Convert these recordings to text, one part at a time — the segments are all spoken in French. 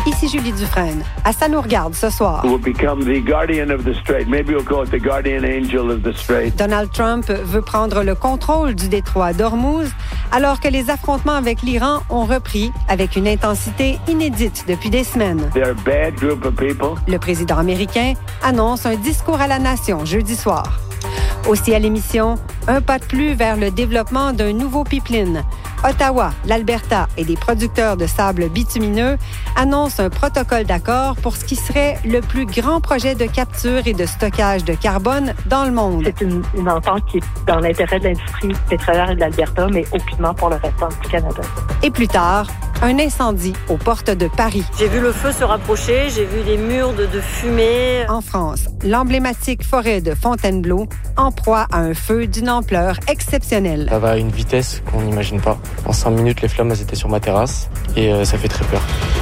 Ici Julie Dufresne. À Ça nous regarde ce soir. Donald Trump veut prendre le contrôle du détroit d'Ormuz alors que les affrontements avec l'Iran ont repris avec une intensité inédite depuis des semaines. Le président américain annonce un discours à la nation jeudi soir. Aussi à l'émission, un pas de plus vers le développement d'un nouveau pipeline. Ottawa, l'Alberta et des producteurs de sable bitumineux annoncent un protocole d'accord pour ce qui serait le plus grand projet de capture et de stockage de carbone dans le monde. C'est une entente qui est dans l'intérêt de l'industrie pétrolière et de l'Alberta, mais aucunement pour le restant du Canada. Et plus tard, un incendie aux portes de Paris. J'ai vu le feu se rapprocher, j'ai vu des murs de fumée. En France, l'emblématique forêt de Fontainebleau en proie à un feu d'une ampleur exceptionnelle. Ça va à une vitesse qu'on n'imagine pas. En 5 minutes, les flammes elles étaient sur ma terrasse et ça fait très peur.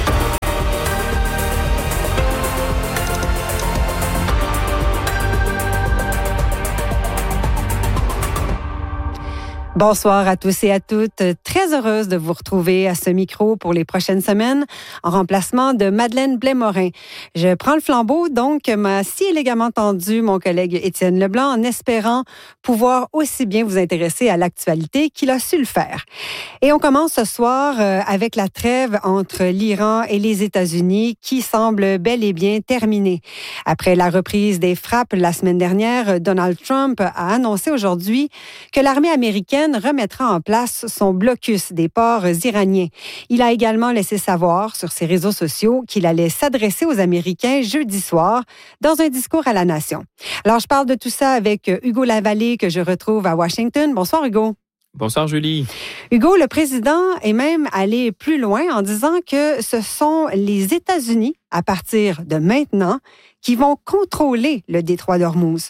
Bonsoir à tous et à toutes. Très heureuse de vous retrouver à ce micro pour les prochaines semaines en remplacement de Madeleine Blais-Morin. Je prends le flambeau, donc m'a si élégamment tendu mon collègue Étienne Leblanc en espérant pouvoir aussi bien vous intéresser à l'actualité qu'il a su le faire. Et on commence ce soir avec la trêve entre l'Iran et les États-Unis qui semble bel et bien terminée. Après la reprise des frappes la semaine dernière, Donald Trump a annoncé aujourd'hui que l'armée américaine remettra en place son blocus des ports iraniens. Il a également laissé savoir sur ses réseaux sociaux qu'il allait s'adresser aux Américains jeudi soir dans un discours à la nation. Alors, je parle de tout ça avec Hugo Lavallée que je retrouve à Washington. Bonsoir, Hugo. Bonsoir, Julie. Hugo, le président est même allé plus loin en disant que ce sont les États-Unis, à partir de maintenant, qui vont contrôler le détroit d'Ormuz.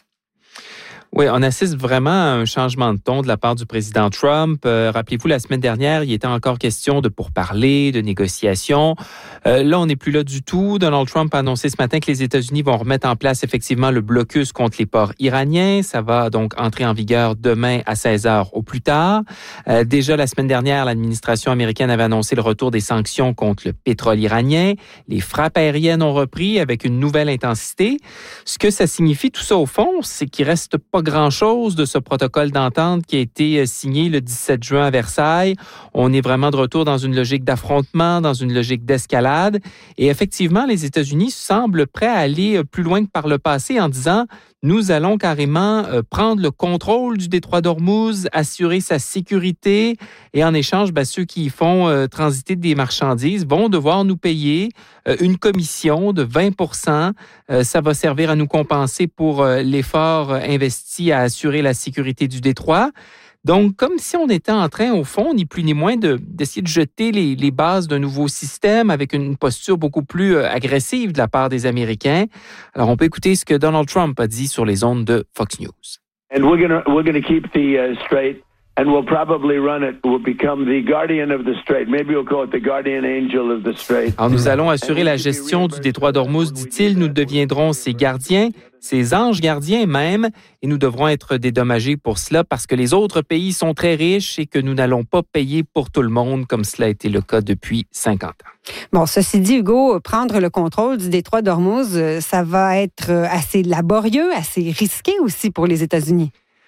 Oui, on assiste vraiment à un changement de ton de la part du président Trump. Rappelez-vous, la semaine dernière, il était encore question de pourparlers, de négociations. Là, on n'est plus là du tout. Donald Trump a annoncé ce matin que les États-Unis vont remettre en place effectivement le blocus contre les ports iraniens. Ça va donc entrer en vigueur demain à 16h au plus tard. Déjà, la semaine dernière, l'administration américaine avait annoncé le retour des sanctions contre le pétrole iranien. Les frappes aériennes ont repris avec une nouvelle intensité. Ce que ça signifie, tout ça, au fond, c'est qu'il reste pas grand-chose de ce protocole d'entente qui a été signé le 17 juin à Versailles. On est vraiment de retour dans une logique d'affrontement, dans une logique d'escalade. Et effectivement, les États-Unis semblent prêts à aller plus loin que par le passé en disant nous allons carrément prendre le contrôle du détroit d'Ormuz, assurer sa sécurité et en échange, ceux qui y font transiter des marchandises vont devoir nous payer une commission de 20%. Ça va servir à nous compenser pour l'effort investi à assurer la sécurité du détroit. Donc, comme si on était en train, au fond, ni plus ni moins, d'essayer de jeter les bases d'un nouveau système avec une posture beaucoup plus agressive de la part des Américains. Alors, on peut écouter ce que Donald Trump a dit sur les ondes de Fox News. And we're gonna keep the strait, and we'll probably run it. We'll become the guardian of the strait. Maybe we'll call it the guardian angel of the strait. Alors, nous allons assurer la gestion du détroit d'Ormuz, dit-il. Nous deviendrons ses gardiens, ses anges gardiens même, et nous devrons être dédommagés pour cela parce que les autres pays sont très riches et que nous n'allons pas payer pour tout le monde comme cela a été le cas depuis 50 ans. Bon, ceci dit, Hugo, prendre le contrôle du détroit d'Ormuz, ça va être assez laborieux, assez risqué aussi pour les États-Unis.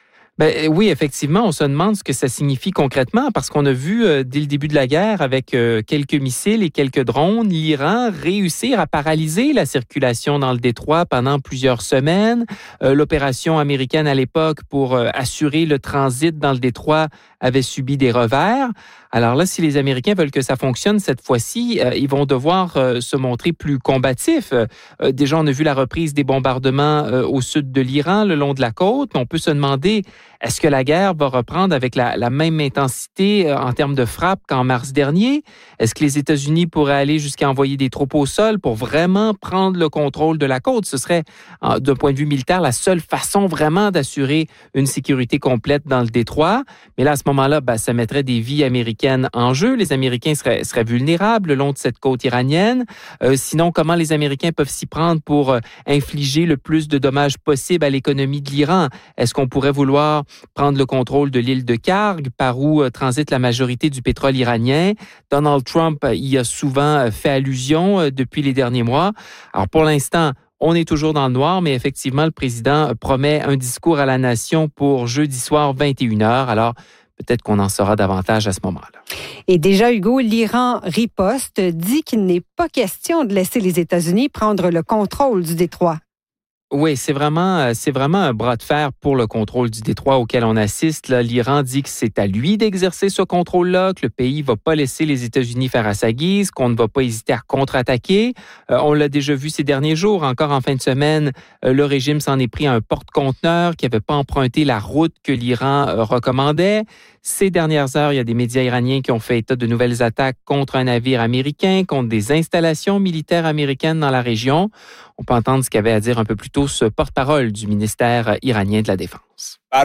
Oui, effectivement, on se demande ce que ça signifie concrètement parce qu'on a vu dès le début de la guerre avec quelques missiles et quelques drones, l'Iran réussir à paralyser la circulation dans le détroit pendant plusieurs semaines. L'opération américaine à l'époque pour assurer le transit dans le détroit avait subi des revers. Alors là, si les Américains veulent que ça fonctionne cette fois-ci, ils vont devoir se montrer plus combatifs. Déjà, on a vu la reprise des bombardements au sud de l'Iran, le long de la côte, mais on peut se demander, est-ce que la guerre va reprendre avec la même intensité en termes de frappe qu'en mars dernier? Est-ce que les États-Unis pourraient aller jusqu'à envoyer des troupes au sol pour vraiment prendre le contrôle de la côte? Ce serait, d'un point de vue militaire, la seule façon vraiment d'assurer une sécurité complète dans le détroit. Mais là, à ce moment-là, ça mettrait des vies américaines américaine en jeu. Les Américains seraient vulnérables le long de cette côte iranienne. Sinon, comment les Américains peuvent s'y prendre pour infliger le plus de dommages possible à l'économie de l'Iran? Est-ce qu'on pourrait vouloir prendre le contrôle de l'île de Karg, par où transite la majorité du pétrole iranien? Donald Trump y a souvent fait allusion depuis les derniers mois. Alors, pour l'instant, on est toujours dans le noir, mais effectivement, le président promet un discours à la nation pour jeudi soir, 21h. Alors, peut-être qu'on en saura davantage à ce moment-là. Et déjà, Hugo, l'Iran riposte, dit qu'il n'est pas question de laisser les États-Unis prendre le contrôle du détroit. Oui, c'est vraiment un bras de fer pour le contrôle du détroit auquel on assiste. Là, l'Iran dit que c'est à lui d'exercer ce contrôle-là, que le pays ne va pas laisser les États-Unis faire à sa guise, qu'on ne va pas hésiter à contre-attaquer. On l'a déjà vu ces derniers jours, encore en fin de semaine, le régime s'en est pris à un porte-conteneur qui n'avait pas emprunté la route que l'Iran recommandait. Ces dernières heures, il y a des médias iraniens qui ont fait état de nouvelles attaques contre un navire américain, contre des installations militaires américaines dans la région. On peut entendre ce qu'avait à dire un peu plus tôt ce porte-parole du ministère iranien de la Défense. En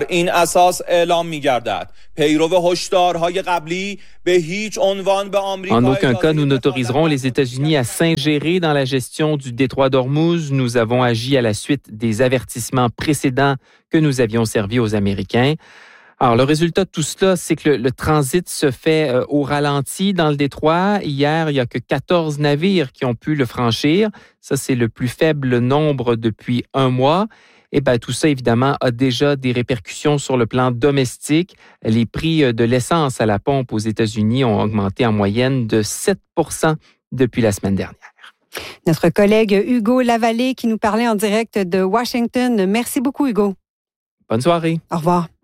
aucun cas, nous n'autoriserons les États-Unis à s'ingérer dans la gestion du détroit d'Ormuz. Nous avons agi à la suite des avertissements précédents que nous avions servis aux Américains. Alors, le résultat de tout cela, c'est que le transit se fait au ralenti dans le détroit. Hier, il n'y a que 14 navires qui ont pu le franchir. Ça, c'est le plus faible nombre depuis un mois. Et bien, tout ça, évidemment, a déjà des répercussions sur le plan domestique. Les prix de l'essence à la pompe aux États-Unis ont augmenté en moyenne de 7% depuis la semaine dernière. Notre collègue Hugo Lavallée qui nous parlait en direct de Washington. Merci beaucoup, Hugo. Bonne soirée. Au revoir.